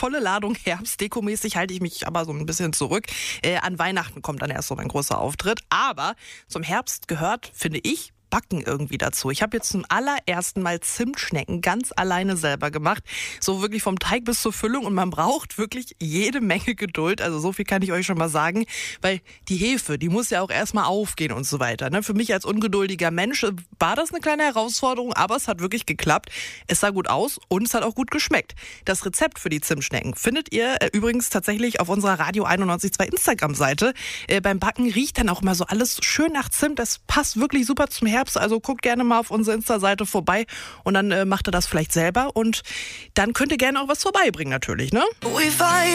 volle Ladung. Herbstdekomäßig halte ich mich aber so ein bisschen zurück. An Weihnachten kommt dann erst so mein großer Auftritt. Aber zum Herbst gehört, finde ich, Backen irgendwie dazu. Ich habe jetzt zum allerersten Mal Zimtschnecken ganz alleine selber gemacht. So wirklich vom Teig bis zur Füllung. Und man braucht wirklich jede Menge Geduld. Also so viel kann ich euch schon mal sagen. Weil die Hefe, die muss ja auch erstmal aufgehen und so weiter. Für mich als ungeduldiger Mensch war das eine kleine Herausforderung. Aber es hat wirklich geklappt. Es sah gut aus und es hat auch gut geschmeckt. Das Rezept für die Zimtschnecken findet ihr übrigens tatsächlich auf unserer Radio 91.2 Instagram-Seite. Beim Backen riecht dann auch immer so alles schön nach Zimt. Das passt wirklich super zum Herbst. Also guckt gerne mal auf unsere Insta-Seite vorbei und dann macht ihr das vielleicht selber und dann könnt ihr gerne auch was vorbeibringen natürlich, ne?